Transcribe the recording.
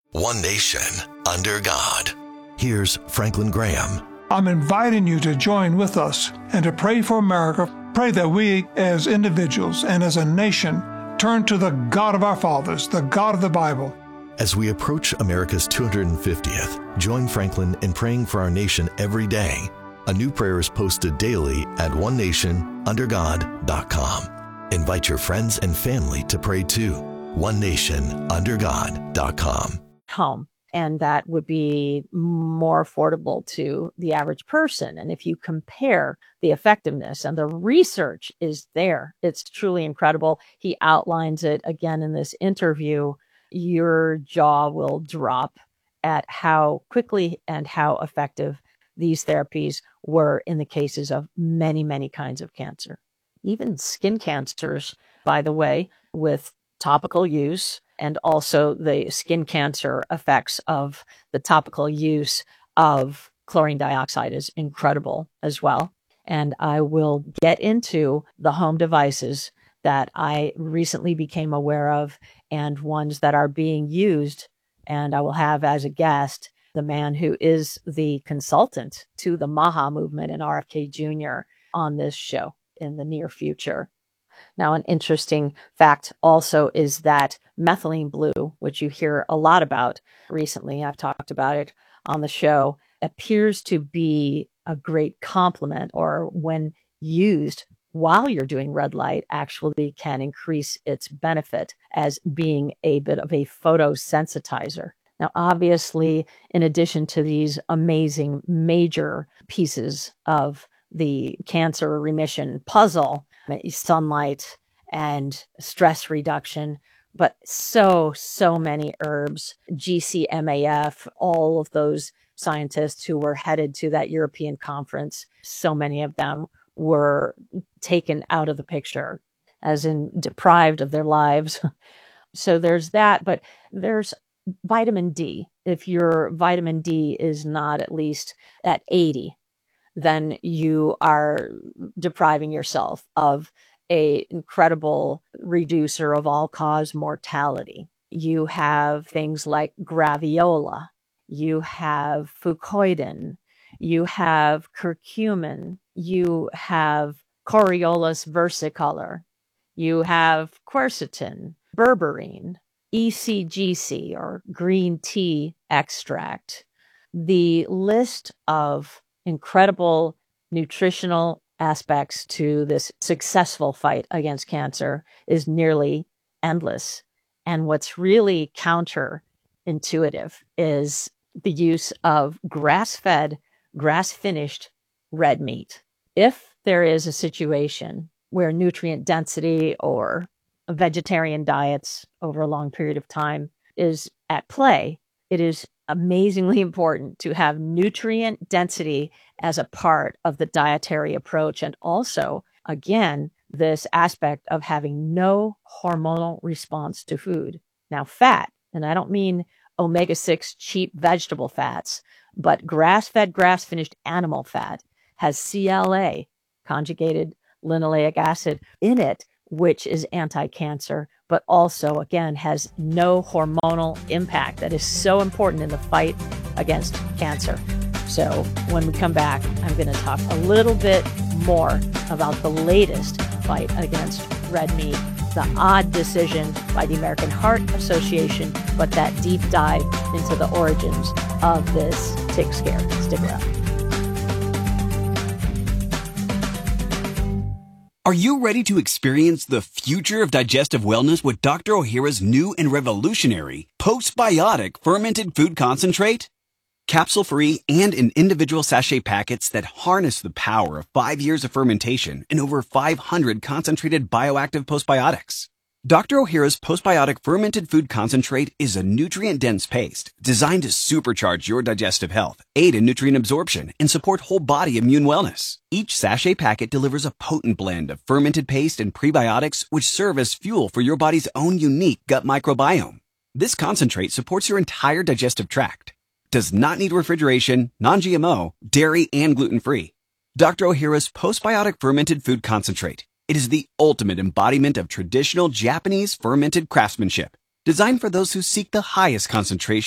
One nation, under God. Here's Franklin Graham. I'm inviting you to join with us and to pray for America. Pray that we as individuals and as a nation turn to the God of our fathers, the God of the Bible. As we approach America's 250th, join Franklin in praying for our nation every day. A new prayer is posted daily at onenationundergod.com. Invite your friends and family to pray too. onenationundergod.com. Home, and that would be more affordable to the average person. And if you compare the effectiveness, and the research is there, it's truly incredible. He outlines it again in this interview. Your jaw will drop at how quickly and how effective these therapies were in the cases of many, many kinds of cancer. Even skin cancers, by the way, with topical use, and also the skin cancer effects of the topical use of chlorine dioxide is incredible as well. And I will get into the home devices that I recently became aware of and ones that are being used. And I will have as a guest the man who is the consultant to the MAHA movement and RFK Jr. on this show in the near future. Now, an interesting fact also is that methylene blue, which you hear a lot about recently, I've talked about it on the show, appears to be a great complement, or when used while you're doing red light, actually can increase its benefit as being a bit of a photosensitizer. Now, obviously, in addition to these amazing major pieces of the cancer remission puzzle, sunlight and stress reduction, but so many herbs, GCMAF, all of those scientists who were headed to that European conference, so many of them were taken out of the picture, as in deprived of their lives. So there's that, but there's vitamin D. If your vitamin D is not at least at 80, then you are depriving yourself of an incredible reducer of all-cause mortality. You have things like graviola, you have fucoidan, you have curcumin, you have Coriolus versicolor, you have quercetin, berberine, ECGC or green tea extract. The list of incredible nutritional aspects to this successful fight against cancer is nearly endless. And what's really counterintuitive is the use of grass-fed, grass-finished red meat. If there is a situation where nutrient density or vegetarian diets over a long period of time is at play, it is amazingly important to have nutrient density as a part of the dietary approach. And also, again, this aspect of having no hormonal response to food. Now, fat, and I don't mean omega-6 cheap vegetable fats, but grass-fed, grass-finished animal fat has CLA, conjugated linoleic acid, in it, which is anti-cancer, but also, again, has no hormonal impact. That is so important in the fight against cancer. So when we come back, I'm going to talk a little bit more about the latest fight against red meat, the odd decision by the American Heart Association, but that deep dive into the origins of this tick scare. Stick around. Are you ready to experience the future of digestive wellness with Dr. Ohhira's new and revolutionary postbiotic fermented food concentrate? Capsule-free and in individual sachet packets that harness the power of 5 years of fermentation and over 500 concentrated bioactive postbiotics. Dr. Ohhira's postbiotic fermented food concentrate is a nutrient-dense paste designed to supercharge your digestive health, aid in nutrient absorption, and support whole body immune wellness. Each sachet packet delivers a potent blend of fermented paste and prebiotics which serve as fuel for your body's own unique gut microbiome. This concentrate supports your entire digestive tract, does not need refrigeration, non-GMO, dairy, and gluten-free. Dr. Ohhira's postbiotic fermented food concentrate. It is the ultimate embodiment of traditional Japanese fermented craftsmanship, designed for those who seek the highest concentration